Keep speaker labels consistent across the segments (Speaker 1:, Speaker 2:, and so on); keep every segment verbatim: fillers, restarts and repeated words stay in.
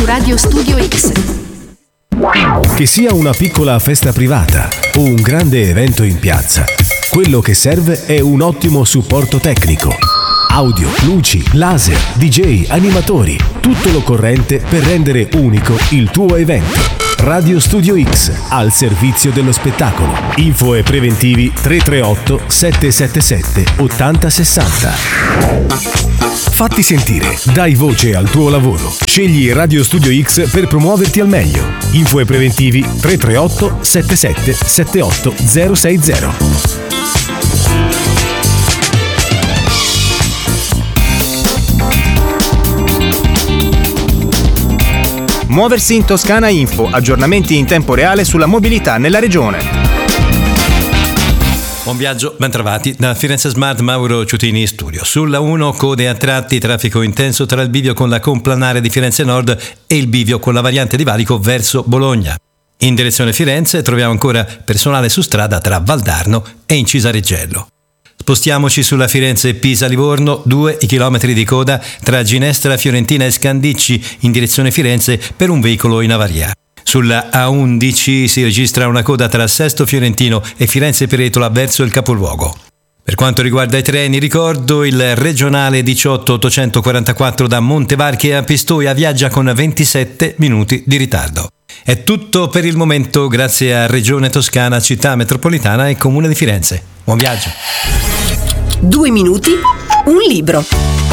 Speaker 1: su Radio Studio X.
Speaker 2: Che sia una piccola festa privata o un grande evento in piazza, quello che serve è un ottimo supporto tecnico. Audio, luci, laser, D J, animatori, tutto l'occorrente per rendere unico il tuo evento. Radio Studio X, al servizio dello spettacolo. Info e preventivi tre tre otto sette sette sette otto zero sei zero. Fatti sentire, dai voce al tuo lavoro. Scegli Radio Studio X per promuoverti al meglio. Info e preventivi tre tre otto sette sette sette otto zero sei zero.
Speaker 3: Muoversi in Toscana Info, aggiornamenti in tempo reale sulla mobilità nella regione.
Speaker 4: Buon viaggio, ben trovati da Firenze Smart Mauro Ciutini in studio. Sulla uno code a tratti, traffico intenso tra il bivio con la complanare di Firenze Nord e il bivio con la variante di Valico verso Bologna. In direzione Firenze troviamo ancora personale su strada tra Valdarno e Incisareggello. Spostiamoci sulla Firenze-Pisa-Livorno, due i chilometri di coda tra Ginestra Fiorentina e Scandicci in direzione Firenze per un veicolo in avaria. Sulla A undici si registra una coda tra Sesto Fiorentino e Firenze-Peretola verso il capoluogo. Per quanto riguarda i treni, ricordo il regionale diciotto ottocentoquarantaquattro da Montevarchi a Pistoia viaggia con ventisette minuti di ritardo. È tutto per il momento, grazie a Regione Toscana, Città Metropolitana e Comune di Firenze. Buon viaggio.
Speaker 1: Due minuti, un libro.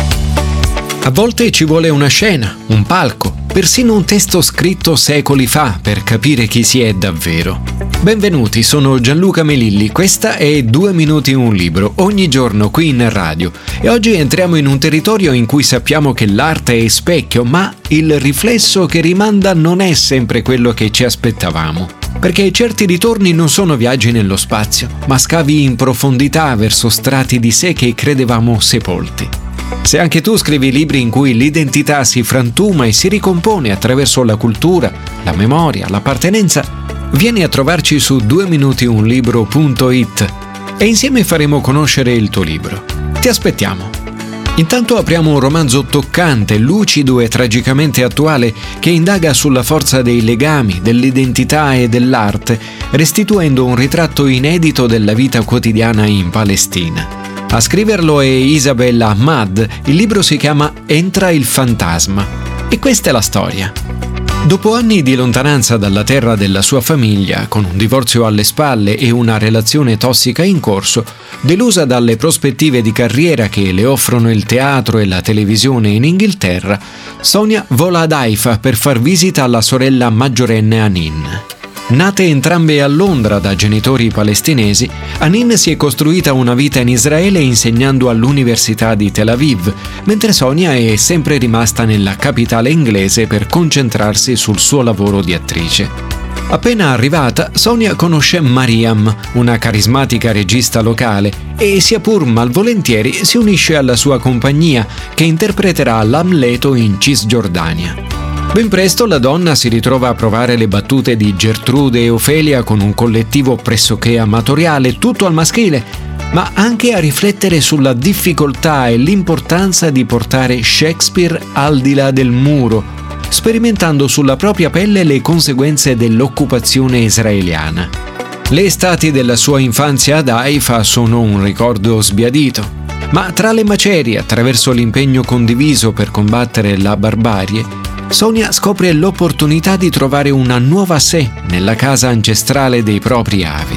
Speaker 5: A volte ci vuole una scena, un palco, persino un testo scritto secoli fa per capire chi si è davvero. Benvenuti, sono Gianluca Melilli, questa è Due minuti un libro, ogni giorno qui in radio. E oggi entriamo in un territorio in cui sappiamo che l'arte è specchio, ma il riflesso che rimanda non è sempre quello che ci aspettavamo. Perché certi ritorni non sono viaggi nello spazio, ma scavi in profondità verso strati di sé che credevamo sepolti. Se anche tu scrivi libri in cui l'identità si frantuma e si ricompone attraverso la cultura, la memoria, l'appartenenza, vieni a trovarci su due minuti un libro punto it e insieme faremo conoscere il tuo libro. Ti aspettiamo. Intanto apriamo un romanzo toccante, lucido e tragicamente attuale che indaga sulla forza dei legami, dell'identità e dell'arte, restituendo un ritratto inedito della vita quotidiana in Palestina. A scriverlo è Isabella Ahmad, il libro si chiama Entra il fantasma. E questa è la storia. Dopo anni di lontananza dalla terra della sua famiglia, con un divorzio alle spalle e una relazione tossica in corso, delusa dalle prospettive di carriera che le offrono il teatro e la televisione in Inghilterra, Sonia vola ad Haifa per far visita alla sorella maggiorenne Anin. Nate entrambe a Londra da genitori palestinesi, Anin si è costruita una vita in Israele insegnando all'Università di Tel Aviv, mentre Sonia è sempre rimasta nella capitale inglese per concentrarsi sul suo lavoro di attrice. Appena arrivata, Sonia conosce Mariam, una carismatica regista locale, e sia pur malvolentieri si unisce alla sua compagnia, che interpreterà l'Amleto in Cisgiordania. Ben presto la donna si ritrova a provare le battute di Gertrude e Ofelia con un collettivo pressoché amatoriale, tutto al maschile, ma anche a riflettere sulla difficoltà e l'importanza di portare Shakespeare al di là del muro, sperimentando sulla propria pelle le conseguenze dell'occupazione israeliana. Le estati della sua infanzia ad Haifa sono un ricordo sbiadito, ma tra le macerie, attraverso l'impegno condiviso per combattere la barbarie, Sonia scopre l'opportunità di trovare una nuova sé nella casa ancestrale dei propri avi.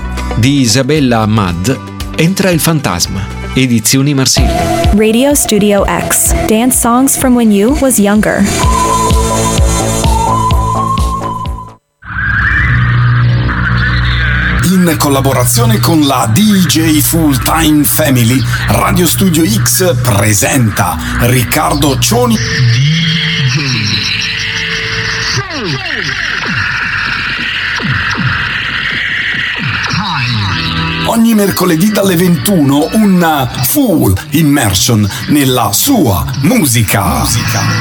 Speaker 5: Di Isabella Ahmad, Entra il fantasma, edizioni Marsilio.
Speaker 6: Radio Studio X, dance songs from when you was younger.
Speaker 7: In collaborazione con la D J Full Time Family, Radio Studio X presenta Riccardo Cioni. Ogni mercoledì dalle ventuno una full immersion nella sua musica. musica.